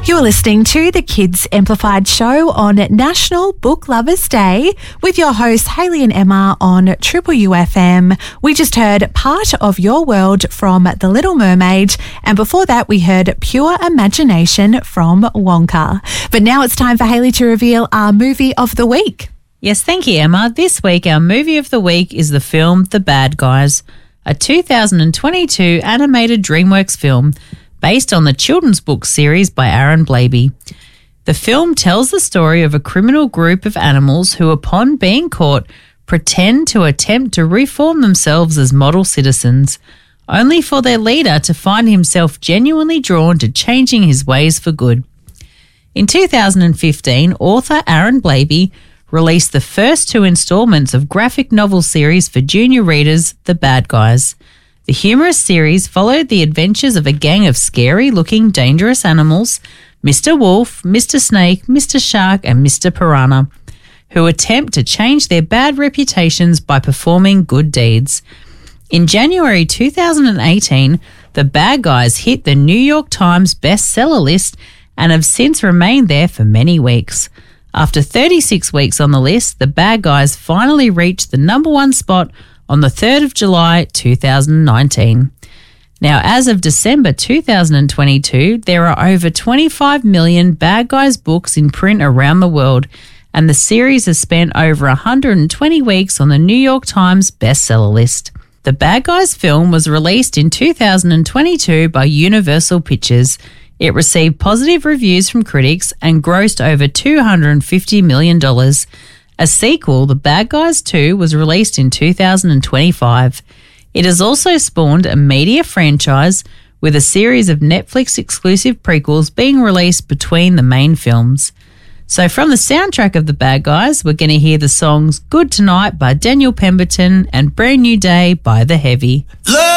You're listening to the Kids Amplified Show on National Book Lovers Day with your hosts Hayley and Emma on Triple UFM. We just heard Part of Your World from The Little Mermaid, and before that we heard Pure Imagination from Wonka. But now it's time for Hayley to reveal our movie of the week. Yes, thank you, Emma. This week our movie of the week is the film The Bad Guys, a 2022 animated DreamWorks film based on the children's book series by Aaron Blabey. The film tells the story of a criminal group of animals who, upon being caught, pretend to attempt to reform themselves as model citizens, only for their leader to find himself genuinely drawn to changing his ways for good. In 2015, author Aaron Blabey released the first 2 installments of graphic novel series for junior readers, The Bad Guys. The humorous series followed the adventures of a gang of scary-looking, dangerous animals, Mr. Wolf, Mr. Snake, Mr. Shark, and Mr. Piranha, who attempt to change their bad reputations by performing good deeds. In January 2018, The Bad Guys hit the New York Times bestseller list and have since remained there for many weeks. After 36 weeks on the list, The Bad Guys finally reached the number 1 spot on the 3rd of July 2019. Now, as of December 2022, there are over 25 million Bad Guys books in print around the world, and the series has spent over 120 weeks on the New York Times bestseller list. The Bad Guys film was released in 2022 by Universal Pictures. It received positive reviews from critics and grossed over $250 million. A sequel, The Bad Guys 2, was released in 2025. It has also spawned a media franchise with a series of Netflix-exclusive prequels being released between the main films. So from the soundtrack of The Bad Guys, we're going to hear the songs Good Tonight by Daniel Pemberton and Brand New Day by The Heavy.